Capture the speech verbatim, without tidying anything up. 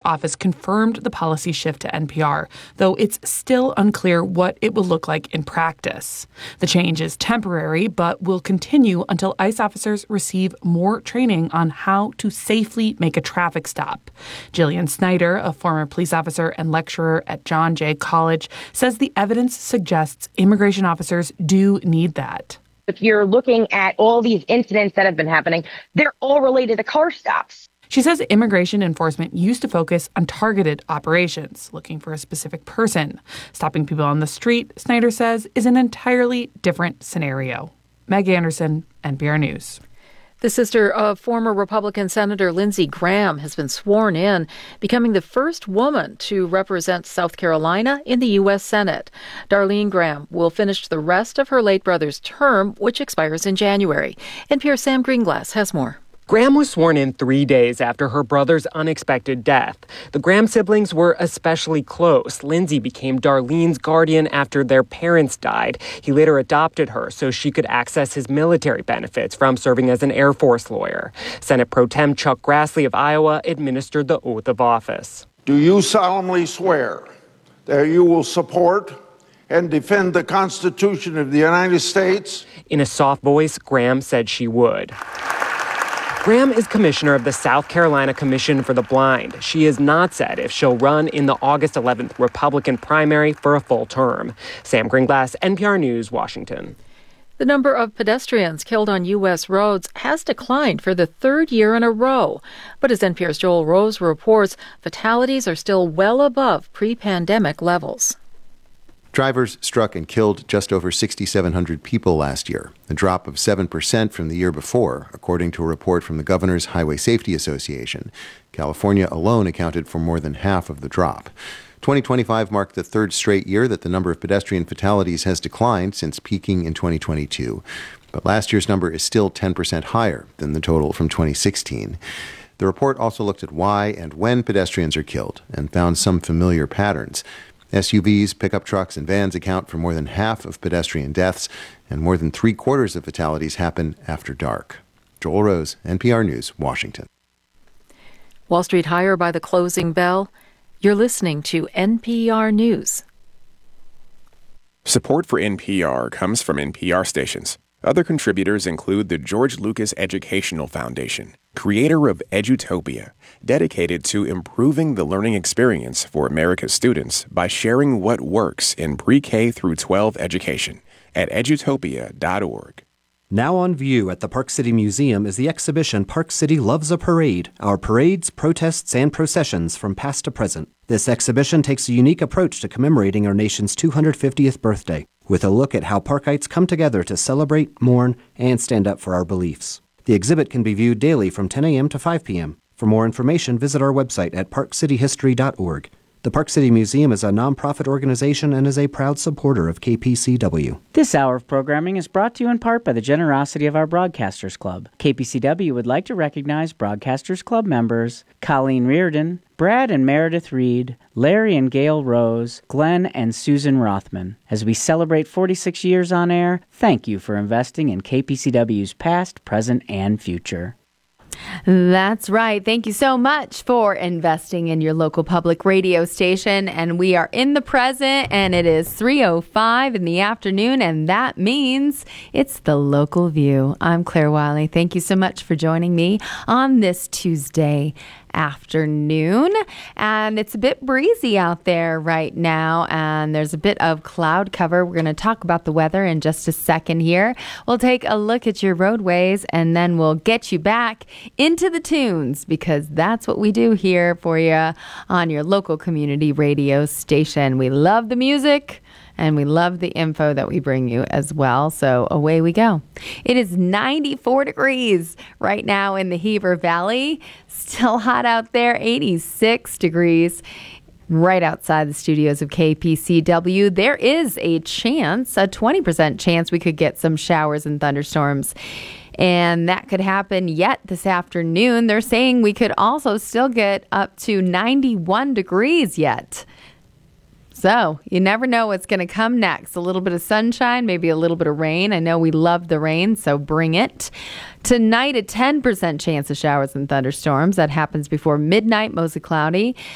office confirmed the policy shift to N P R, though it's still unclear what it will look like in practice. The change is temporary, but will continue until ICE officers receive more training on how to safely make a traffic stop. Jillian Snyder, a former police officer and lecturer at John Jay College, says the evidence suggests immigration officers do need that. If you're looking at all these incidents that have been happening, they're all related to car stops. She says immigration enforcement used to focus on targeted operations, looking for a specific person. Stopping people on the street, Snyder says, is an entirely different scenario. Meg Anderson, N P R News. The sister of former Republican Senator Lindsey Graham has been sworn in, becoming the first woman to represent South Carolina in the U S Senate. Darlene Graham will finish the rest of her late brother's term, which expires in January. N P R's Sam Greenglass has more. Graham was sworn in three days after her brother's unexpected death. The Graham siblings were especially close. Lindsey became Darlene's guardian after their parents died. He later adopted her so she could access his military benefits from serving as an Air Force lawyer. Senate Pro Tem Chuck Grassley of Iowa administered the oath of office. Do you solemnly swear that you will support and defend the Constitution of the United States? In a soft voice, Graham said she would. Graham is commissioner of the South Carolina Commission for the Blind. She has not said if she'll run in the August eleventh Republican primary for a full term. Sam Greenglass, N P R News, Washington. The number of pedestrians killed on U S roads has declined for the third year in a row. But as N P R's Joel Rose reports, fatalities are still well above pre-pandemic levels. Drivers struck and killed just over six thousand seven hundred people last year, a drop of seven percent from the year before, according to a report from the Governor's Highway Safety Association. California alone accounted for more than half of the drop. twenty twenty-five marked the third straight year that the number of pedestrian fatalities has declined since peaking in twenty twenty-two. But last year's number is still ten percent higher than the total from twenty sixteen. The report also looked at why and when pedestrians are killed and found some familiar patterns. S U Vs, pickup trucks, and vans account for more than half of pedestrian deaths, and more than three quarters of fatalities happen after dark. Joel Rose, N P R News, Washington. Wall Street higher by the closing bell. You're listening to N P R News. Support for N P R comes from N P R stations. Other contributors include the George Lucas Educational Foundation, creator of Edutopia, dedicated to improving the learning experience for America's students by sharing what works in pre-K through twelve education at edutopia dot org. Now on view at the Park City Museum is the exhibition Park City Loves a Parade, our parades, protests, and processions from past to present. This exhibition takes a unique approach to commemorating our nation's two hundred fiftieth birthday, with a look at how Parkites come together to celebrate, mourn, and stand up for our beliefs. The exhibit can be viewed daily from ten a.m. to five p.m. For more information, visit our website at park city history dot org. The Park City Museum is a nonprofit organization and is a proud supporter of K P C W. This hour of programming is brought to you in part by the generosity of our Broadcasters Club. K P C W would like to recognize Broadcasters Club members Colleen Reardon, Brad and Meredith Reed, Larry and Gail Rose, Glenn and Susan Rothman. As we celebrate forty-six years on air, thank you for investing in K P C W's past, present, and future. That's right. Thank you so much for investing in your local public radio station. And we are in the present, and it is three oh five in the afternoon, and that means it's the Local View. I'm Claire Wiley. Thank you so much for joining me on this Tuesday afternoon. And it's a bit breezy out there right now, and there's a bit of cloud cover. We're going to talk about the weather in just a second here. We'll take a look at your roadways, and then we'll get you back into the tunes, because that's what we do here for you on your local community radio station. We love the music, and we love the info that we bring you as well. So away we go. It is ninety-four degrees right now in the Heber Valley. Still hot out there, eighty-six degrees right outside the studios of K P C W. There is a chance, a twenty percent chance we could get some showers and thunderstorms. And that could happen yet this afternoon. They're saying we could also still get up to ninety-one degrees yet. So you never know what's going to come next. A little bit of sunshine, maybe a little bit of rain. I know we love the rain, so bring it. Tonight, a ten percent chance of showers and thunderstorms. That happens before midnight, mostly cloudy.